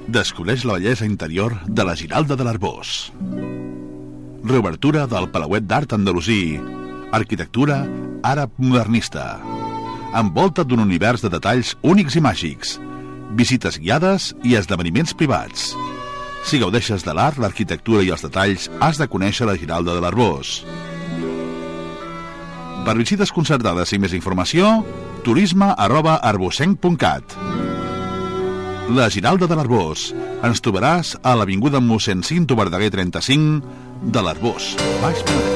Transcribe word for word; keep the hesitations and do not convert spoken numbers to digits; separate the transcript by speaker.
Speaker 1: Descobreix la bellesa interior de la Giralda de l'Arboç. Reobertura del Palauet d'Art Andalusí. Arquitectura àrab modernista. Envolta't d'un univers de detalls únics i màgics. Visites guiades i esdeveniments privats. Si gaudeixes de l'art, l'arquitectura i els detalls, has de conèixer la Giralda de l'Arboç. Per visites concertades i més informació, turisme arroba arbocenc punt cat. La Giralda de l'Arboç. Ens trobaràs a l'avinguda mossèn Cinto Verdaguer trenta-cinc de l'Arboç, Baix Penedès.